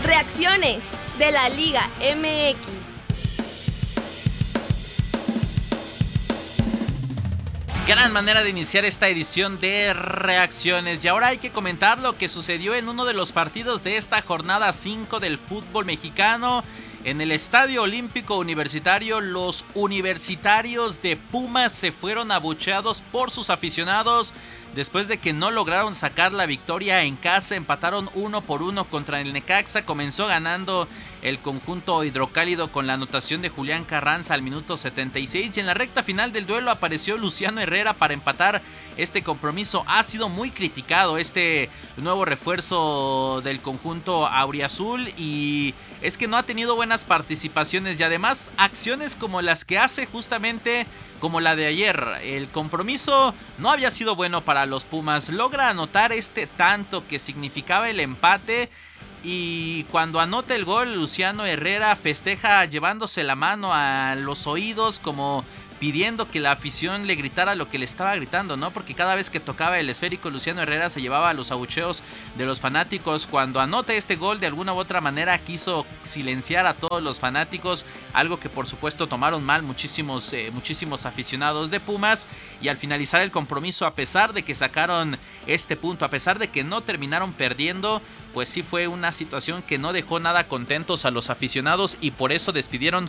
Reacciones de la Liga MX. Gran manera de iniciar esta edición de Reacciones. Y ahora hay que comentar lo que sucedió en uno de los partidos de esta jornada 5 del fútbol mexicano. En el Estadio Olímpico Universitario, los universitarios de Pumas se fueron abucheados por sus aficionados después de que no lograron sacar la victoria en casa. Empataron 1-1 contra el Necaxa. Comenzó ganando el conjunto hidrocálido con la anotación de Julián Carranza al minuto 76. Y en la recta final del duelo apareció Luciano Herrera para empatar este compromiso. Ha sido muy criticado este nuevo refuerzo del conjunto auriazul, y es que no ha tenido buenas participaciones y además acciones como las que hace, justamente como la de ayer. El compromiso no había sido bueno para los Pumas. Logra anotar este tanto que significaba el empate, y cuando anota el gol, Luciano Herrera festeja llevándose la mano a los oídos, como pidiendo que la afición le gritara lo que le estaba gritando, ¿no? Porque cada vez que tocaba el esférico, Luciano Herrera se llevaba a los abucheos de los fanáticos. Cuando anota este gol, de alguna u otra manera quiso silenciar a todos los fanáticos, algo que por supuesto tomaron mal muchísimos aficionados de Pumas. Y al finalizar el compromiso, a pesar de que sacaron este punto, a pesar de que no terminaron perdiendo, pues sí fue una situación que no dejó nada contentos a los aficionados, y por eso despidieron